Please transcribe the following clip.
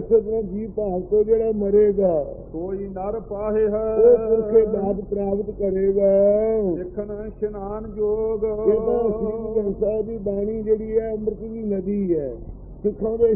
ਇਸੇ ਤਰ੍ਹਾਂ ਜੀਵ ਭਾਵ ਤੋਂ ਜਿਹੜਾ ਮਰੇਗਾ ਕੋਈ ਨਰ ਪਾਹੇ ਹੈ ਉਹ ਪੁਰਖੇ ਦਾਤ ਪ੍ਰਾਪਤ ਕਰੇਗਾ। ਦੇਖਣ ਇਸ਼ਨਾਨ ਜੋਗ ਇਹ ਤਾਂ ਸ੍ਰੀ ਗੁਰੂ ਗ੍ਰੰਥ ਸਾਹਿਬ ਦੀ ਬਾਣੀ ਜਿਹੜੀ ਹੈ ਅੰਮ੍ਰਿਤ ਦੀ ਨਦੀ ਹੈ। ਸਿੱਖਾਂ ਦੇ